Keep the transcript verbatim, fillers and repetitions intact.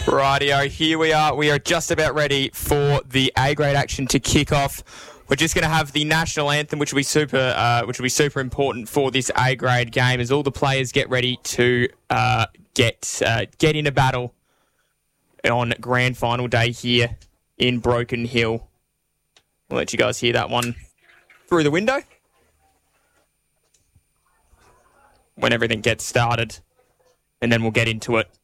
Rightio, here we are. We are just about ready for the A-grade action to kick off. We're just going to have the national anthem, which will be super, uh, which will be super important for this A-grade game, as all the players get ready to uh, get uh, get in a battle on grand final day here in Broken Hill. We'll let you guys hear that one through the window when everything gets started, and then we'll get into it.